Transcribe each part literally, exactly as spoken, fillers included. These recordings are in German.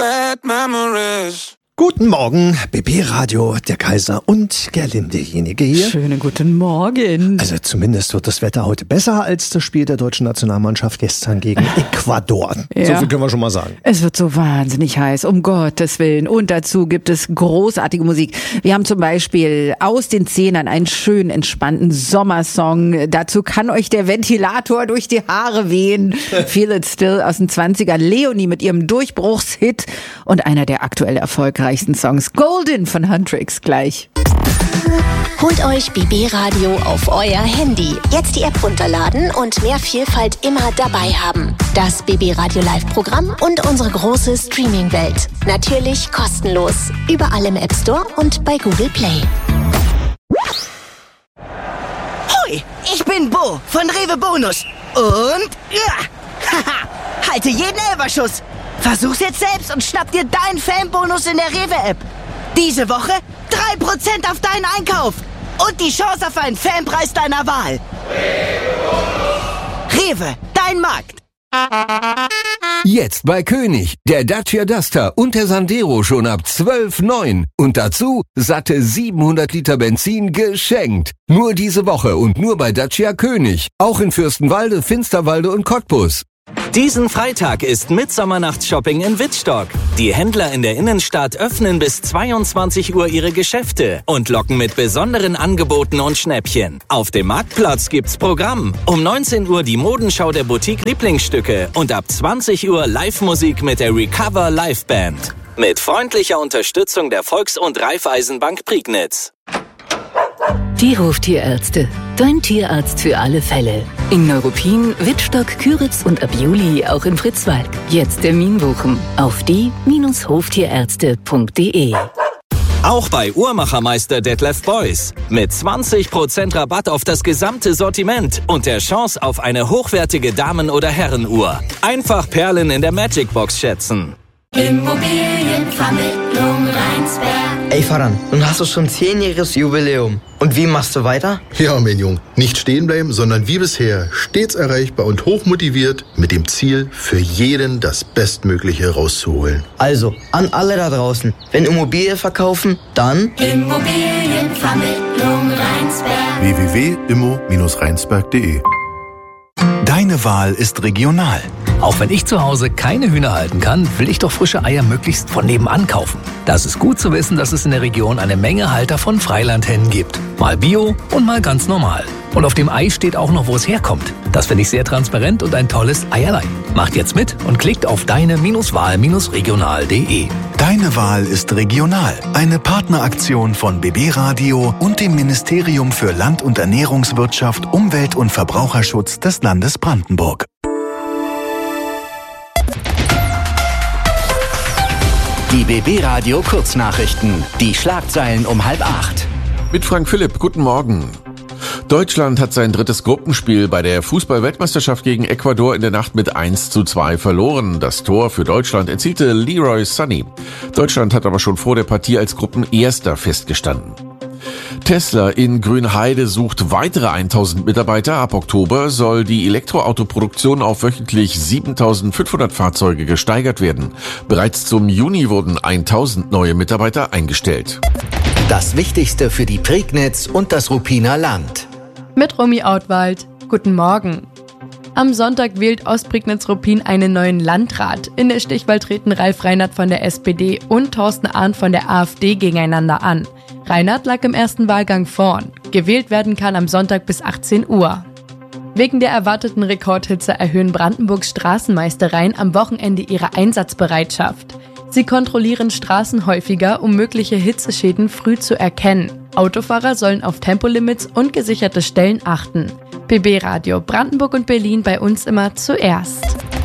bad memories. Guten Morgen, B B Radio, der Kaiser und Gerlindejenige hier. Schönen guten Morgen. Also zumindest wird das Wetter heute besser als das Spiel der deutschen Nationalmannschaft gestern gegen Ecuador. Ja. So viel können wir schon mal sagen. Es wird so wahnsinnig heiß, um Gottes Willen. Und dazu gibt es großartige Musik. Wir haben zum Beispiel aus den Zehnern einen schönen, entspannten Sommersong. Dazu kann euch der Ventilator durch die Haare wehen. Feel It Still aus den zwanzigern. Leonie mit ihrem Durchbruchshit und einer der aktuell erfolgreichsten Songs, Golden von Huntrix, gleich. Holt euch B B Radio auf euer Handy. Jetzt die App runterladen und mehr Vielfalt immer dabei haben. Das B B Radio Live-Programm und unsere große Streaming-Welt. Natürlich kostenlos. Überall im App Store und bei Google Play. Hoi, ich bin Bo von Rewe Bonus. Und ja, haha, halte jeden Elberschuss. Versuch's jetzt selbst und schnapp dir deinen Fanbonus in der Rewe-App. Diese Woche drei Prozent auf deinen Einkauf und die Chance auf einen Fanpreis deiner Wahl. Rewe, dein Markt. Jetzt bei König, der Dacia Duster und der Sandero schon ab zwölf Komma neun. Und dazu satte siebenhundert Liter Benzin geschenkt. Nur diese Woche und nur bei Dacia König. Auch in Fürstenwalde, Finsterwalde und Cottbus. Diesen Freitag ist Mitternachtsshopping in Wittstock. Die Händler in der Innenstadt öffnen bis zweiundzwanzig Uhr ihre Geschäfte und locken mit besonderen Angeboten und Schnäppchen. Auf dem Marktplatz gibt's Programm. Um neunzehn Uhr die Modenschau der Boutique Lieblingsstücke und ab zwanzig Uhr Live-Musik mit der Recover Live Band. Mit freundlicher Unterstützung der Volks- und Raiffeisenbank Prignitz. Die Hoftierärzte. Dein Tierarzt für alle Fälle. In Neuruppin, Wittstock, Küritz und ab Juli auch in Fritzwalk. Jetzt Termin buchen auf die Bindestrich hoftierärzte punkt de. Auch bei Uhrmachermeister Detlef Beuys. Mit zwanzig Prozent Rabatt auf das gesamte Sortiment und der Chance auf eine hochwertige Damen- oder Herrenuhr. Einfach Perlen in der Magic Box schätzen. Immobilienvermittlung Rheinsberg. Ey Faran, nun hast du schon zehnjähriges Jubiläum. Und wie machst du weiter? Ja, mein Junge, nicht stehen bleiben, sondern wie bisher stets erreichbar und hochmotiviert mit dem Ziel, für jeden das Bestmögliche rauszuholen. Also, an alle da draußen, wenn Immobilie verkaufen, dann Immobilienvermittlung Rheinsberg. w w w punkt immo Bindestrich rheinsberg punkt de. Deine Wahl ist regional. Auch wenn ich zu Hause keine Hühner halten kann, will ich doch frische Eier möglichst von nebenan kaufen. Das ist gut zu wissen, dass es in der Region eine Menge Halter von Freilandhennen gibt. Mal Bio und mal ganz normal. Und auf dem Ei steht auch noch, wo es herkommt. Das finde ich sehr transparent und ein tolles Eierlein. Macht jetzt mit und klickt auf deine-wahl regional punkt de. Deine Wahl ist regional. Eine Partneraktion von B B Radio und dem Ministerium für Land- und Ernährungswirtschaft, Umwelt- und Verbraucherschutz des Landes Brandenburg. Die B B Radio Kurznachrichten. Die Schlagzeilen um halb acht. Mit Frank Philipp, guten Morgen. Deutschland hat sein drittes Gruppenspiel bei der Fußball-Weltmeisterschaft gegen Ecuador in der Nacht mit eins zu zwei verloren. Das Tor für Deutschland erzielte Leroy Sané. Deutschland hat aber schon vor der Partie als Gruppenerster festgestanden. Tesla in Grünheide sucht weitere tausend Mitarbeiter. Ab Oktober soll die Elektroautoproduktion auf wöchentlich siebentausendfünfhundert Fahrzeuge gesteigert werden. Bereits zum Juni wurden tausend neue Mitarbeiter eingestellt. Das Wichtigste für die Prignitz und das Ruppiner Land. Mit Romy Outwald. Guten Morgen. Am Sonntag wählt Ostprignitz-Ruppin einen neuen Landrat. In der Stichwahl treten Ralf Reinhardt von der S P D und Thorsten Arndt von der AfD gegeneinander an. Reinhardt lag im ersten Wahlgang vorn. Gewählt werden kann am Sonntag bis achtzehn Uhr. Wegen der erwarteten Rekordhitze erhöhen Brandenburgs Straßenmeistereien am Wochenende ihre Einsatzbereitschaft. Sie kontrollieren Straßen häufiger, um mögliche Hitzeschäden früh zu erkennen. Autofahrer sollen auf Tempolimits und gesicherte Stellen achten. B B Radio Brandenburg und Berlin, bei uns immer zuerst.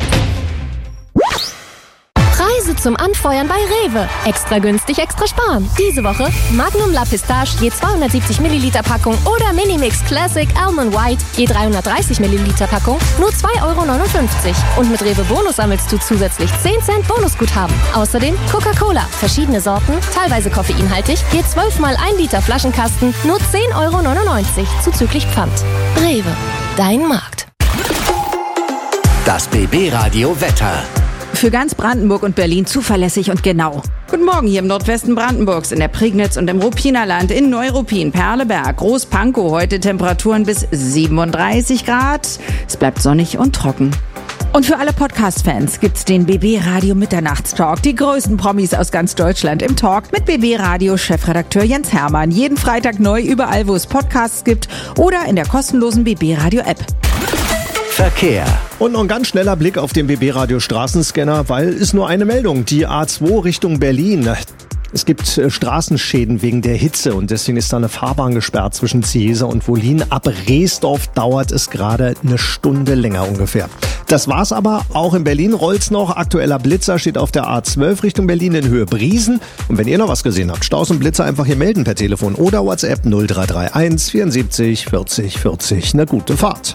Preise zum Anfeuern bei Rewe. Extra günstig, extra sparen. Diese Woche Magnum La Pistache je zweihundertsiebzig Milliliter Packung oder Minimix Classic Almond White je dreihundertdreißig Milliliter Packung nur zwei Euro neunundfünfzig. Und mit Rewe Bonus sammelst du zusätzlich zehn Cent Bonusguthaben. Außerdem Coca-Cola, verschiedene Sorten, teilweise koffeinhaltig, je zwölf mal ein Liter Flaschenkasten nur zehn Euro neunundneunzig zuzüglich Pfand. Rewe, dein Markt. Das B B Radio Wetter. Für ganz Brandenburg und Berlin zuverlässig und genau. Guten Morgen hier im Nordwesten Brandenburgs, in der Prignitz und im Rupinerland, in Neuruppin, Perleberg, Großpankow. Heute Temperaturen bis siebenunddreißig Grad. Es bleibt sonnig und trocken. Und für alle Podcast-Fans gibt's den B B Radio Mitternachtstalk. Die größten Promis aus ganz Deutschland im Talk mit B B Radio Chefredakteur Jens Hermann. Jeden Freitag neu überall, wo es Podcasts gibt oder in der kostenlosen B B Radio App. Verkehr. Und noch ein ganz schneller Blick auf den B B Radio Straßenscanner, weil ist nur eine Meldung. Die A zwei Richtung Berlin. Es gibt äh, Straßenschäden wegen der Hitze und deswegen ist da eine Fahrbahn gesperrt zwischen Ziehese und Wollin. Ab Reesdorf dauert es gerade eine Stunde länger ungefähr. Das war's aber. Auch in Berlin rollt's noch. Aktueller Blitzer steht auf der A zwölf Richtung Berlin in Höhe Briesen. Und wenn ihr noch was gesehen habt, Staus und Blitzer einfach hier melden per Telefon oder WhatsApp null drei drei eins vierundsiebzig vierzig vierzig. Eine gute Fahrt.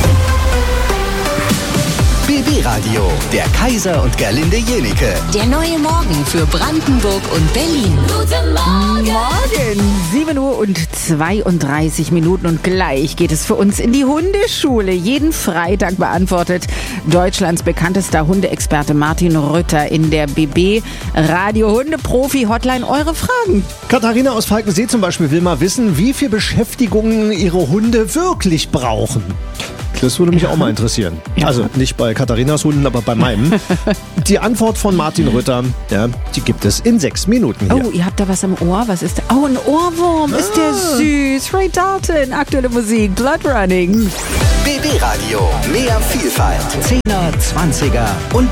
B B Radio, der Kaiser und Gerlinde Jenike. Der neue Morgen für Brandenburg und Berlin. Guten Morgen! Morgen! sieben Uhr und zweiunddreißig Minuten und gleich geht es für uns in die Hundeschule. Jeden Freitag beantwortet Deutschlands bekanntester Hundeexperte Martin Rütter in der B B Radio Hundeprofi-Hotline eure Fragen. Katharina aus Falkensee zum Beispiel will mal wissen, wie viel Beschäftigungen ihre Hunde wirklich brauchen. Das würde mich ja auch mal interessieren. Ja. Also nicht bei Katharinas Hunden, aber bei meinem. Die Antwort von Martin Rütter, ja, die gibt es in sechs Minuten hier. Oh, ihr habt da was im Ohr? Was ist da? Oh, ein Ohrwurm. Ah. Ist der süß. Ray Dalton, aktuelle Musik, Blood Running. B B Radio, mehr Vielfalt. Zehner, Zwanziger und